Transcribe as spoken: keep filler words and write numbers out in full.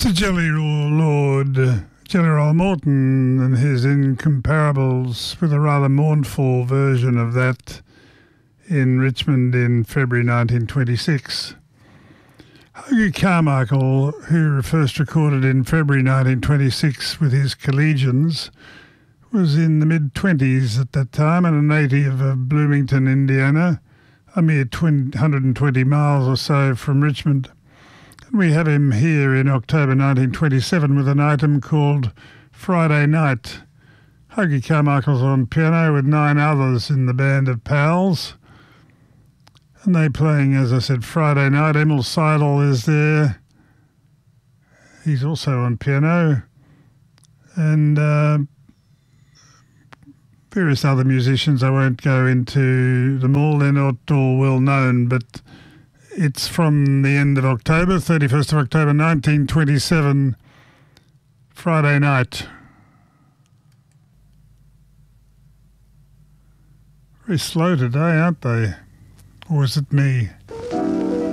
Mister Jelly Lord, uh, Jelly Roll Morton and his Incomparables, with a rather mournful version of that in Richmond in February nineteen twenty-six. Hoagy Carmichael, who first recorded in February nineteen twenty-six with his Collegians, was in the mid-twenties at that time and a native of Bloomington, Indiana, a mere one hundred twenty miles or so from Richmond. And we have him here in October nineteen twenty-seven with an item called Friday Night. Hoagy Carmichael's on piano with nine others in the band of pals. And they playing, as I said, Friday Night. Emil Seidel is there. He's also on piano. And uh, various other musicians. I won't go into them all. They're not all well known, but it's from the end of October, thirty-first of October nineteen twenty-seven, Friday Night. Very slow today, aren't they? Or is it me?